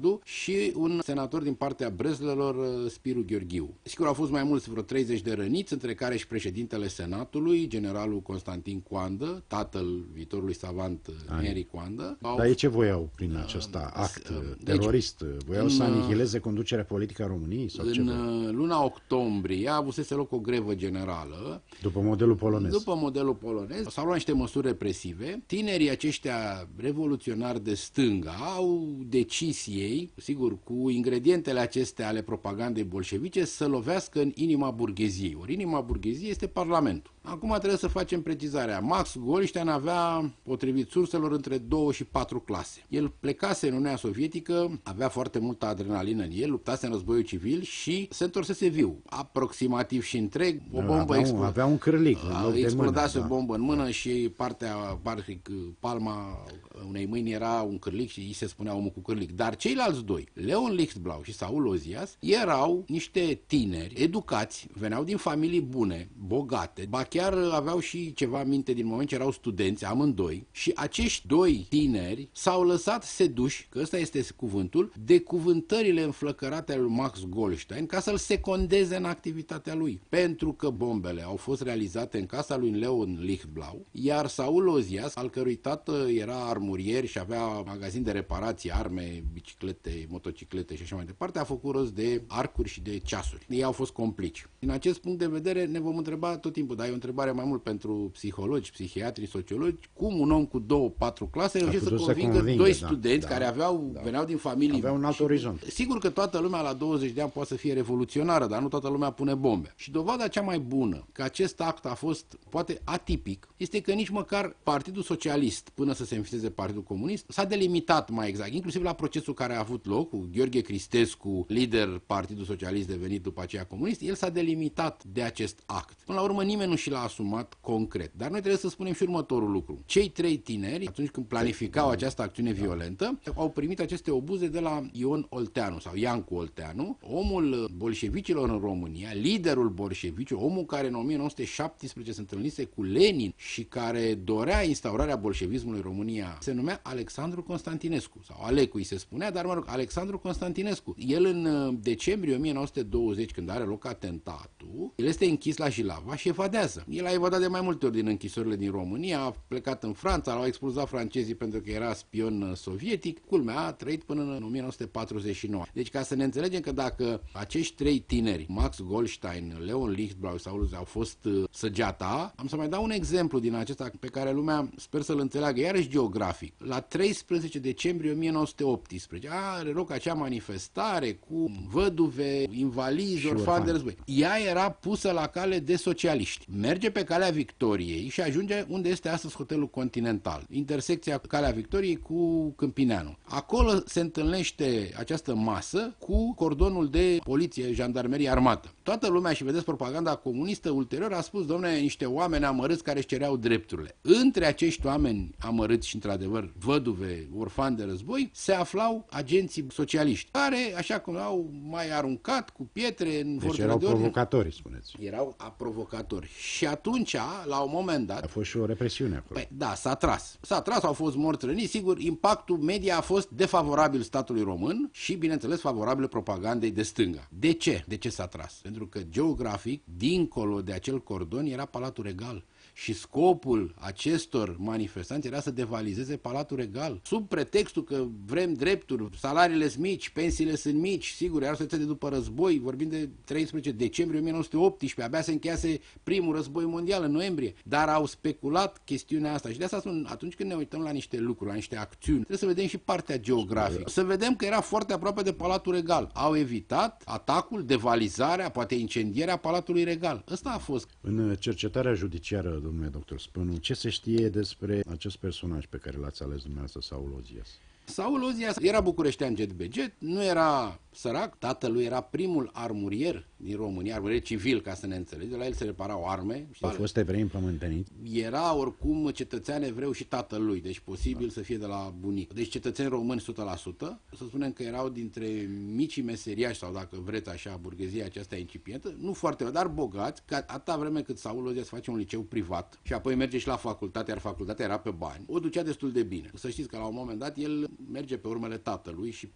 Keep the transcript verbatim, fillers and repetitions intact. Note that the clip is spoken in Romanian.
Radu și un senator din partea Breslelor, Spiru Gheorghiu. Sigur, au fost mai mulți, vreo treizeci de răniți, între care și președintele Senatului, generalul Constantin Coandă, tatăl viitorului savant Henry Coandă. Dar ei ce voiau prin acest act deci, terorist? Voiau în, să anihileze conducerea politică a României? Sau în ce luna octombrie a avusese loc o grevă generală. După modelul polonez. După modelul polonez. S-au luat niște măsuri represive. Tinerii aceștia revoluționari de stânga au decis ei, sigur, cu ingredientele acestea ale propagandei bolșevice, să lovească în inima burgheziei. Ori inima burgheziei este Parlamentul. Acum trebuie să facem precizarea. Max Goldstein avea, potrivit surselor, între două și patru clase. El plecase în Uniunea Sovietică, avea foarte multă adrenalină în el, luptase în războiul civil și se întorsese viu. Aproximativ și întreg, o bombă avea, explodase. avea un cârlic în loc de Explodase mână, o bombă în mână și partea, partic, palma unei mâini era un cârlic și îi se spunea omul cu cârlic. Dar ceilalți doi, Leon Lichtblau și Saul Ozias, erau niște tineri educați, veneau din familii bune, bogate, ba chiar aveau și ceva minte din moment ce erau studenți, amândoi, și acești doi tineri s-au lăsat seduși, că ăsta este cuvântul, de cuvântările înflăcărate ale lui Max Goldstein ca să-l secondeze în activitatea lui. Pentru că bombele au fost realizate în casa lui Leon Lichtblau, iar Saul Ozias, al cărui tată era armurier și avea magazin de reparații, arme, biciclete, motociclete și așa mai departe, a făcut rost de arcuri și de ceasuri. Ei au fost complici. Din acest punct de vedere ne vom întreba tot timpul, dar e o întrebare mai mult pentru psihologi, psihiatri, sociologi, cum un om cu două, patru clase reușește să convingă, convingă doi da, studenți da, care aveau, da, veneau din familii. Aveau un alt și, orizont. Sigur că toată lumea la douăzeci de ani poate să fie revoluționară, dar nu toată lumea pune bombe. Și dovada cea mai bună că acest act a fost poate atipic este că nici măcar Partidul Socialist, până să se înființeze Partidul Comunist, s-a delimitat mai exact, inclusiv la procesul care a avut loc cu Gheorghe Cristescu, lider Partidul Socialist devenit după aceea comunist, el s-a delimitat de acest act. Până la urmă nimeni nu și l-a asumat concret. Dar noi trebuie să spunem și următorul lucru. Cei trei tineri, atunci când planificau această acțiune violentă, au primit aceste obuze de la Ion Olteanu sau Iancu Olteanu, omul bolșevicilor în România, liderul bolșevicilor, omul care în o mie nouă sute șaptesprezece se întâlnise cu Lenin și care dorea instaurarea bolșevismului în România. Se numea Alexandru Constantinescu sau Alecu îi se spunea, dar mă rog, Alexandru Constantinescu. El în decembrie o mie nouă sute douăzeci, când are loc atentatul, el este închis la Jilava și evadează. El a evadat de mai multe ori din închisorile din România, a plecat în Franța, l-au expulzat francezii pentru că era spion sovietic. Culmea, a trăit până în o mie nouă sute patruzeci și nouă. Deci ca să ne înțelegem că dacă acești trei tineri, Max Goldstein, Leon Lichtblau sau Saul au fost uh, săgeata, am să mai dau un exemplu din acesta pe care lumea sper să-l înțeleagă, iarăși geografic. La treisprezece decembrie o mie nouă sute optsprezece are loc acea manifestare cu văduve, invalizi, orfani de război. Ea era pusă la cale de socialiști. Merge pe Calea Victoriei și ajunge unde este astăzi Hotelul Continental, intersecția Calea Victoriei cu Câmpineanu. Acolo se întâlnește această masă cu cordonul de poliție, jandarmerie, armată. Toată lumea, și vedeți propaganda comunistă ulterior, a spus, domne, niște oameni amărâți care își cereau drepturile. Între acești oameni amărâți și, într-adevăr, văduve, orfani de război, se aflau agenții socialiști, care, așa cum au mai aruncat cu pietre în deci forțele erau de ordine. provocatori, spuneți. Erau provocatori. Și atunci, la un moment dat... A fost și o represiune acolo. Păi, da, s-a tras. S-a tras, au fost morți răniți. Sigur, impactul media a fost defavorabil statului român și, bineînțeles, favorabil propagandei de stânga. De ce? De ce s-a tras? Pentru că, geografic, dincolo de acel cordon, era Palatul Regal. Și scopul acestor manifestanți era să devalizeze Palatul Regal. Sub pretextul că vrem drepturi, salariile sunt mici, pensiile sunt mici, sigur, era societatea de după război, vorbim de treisprezece decembrie o mie nouă sute optsprezece, abia se încheiase primul război mondial în noiembrie, dar au speculat chestiunea asta. Și de asta spun, atunci când ne uităm la niște lucruri, la niște acțiuni, trebuie să vedem și partea geografică. Să vedem că era foarte aproape de Palatul Regal. Au evitat atacul, devalizarea, poate incendierea Palatului Regal. Ăsta a fost. În cercetarea judiciară, domnule doctor Spănu, ce se știe despre acest personaj pe care l-ați ales dumneavoastră, Saul Ozias? Saul Ozias era bucureștean jet be jet, nu era sărac, tatălui era primul armurier din România, armurier civil, ca să ne înțelegem, la el se reparau arme. Au fost evrei împământeniți? Era oricum cetățean evreu și tatălui, deci posibil da. să fie de la bunic. Deci cetățeni români o sută la sută, să spunem că erau dintre micii meseriași, sau dacă vreți așa, burghezia aceasta incipientă, nu foarte, dar bogați, că atâta vreme cât Saul Ozias face un liceu privat și apoi merge și la facultate, iar facultatea era pe bani, o ducea destul de bine. Să știți că la un moment dat el merge pe urmele tatălui și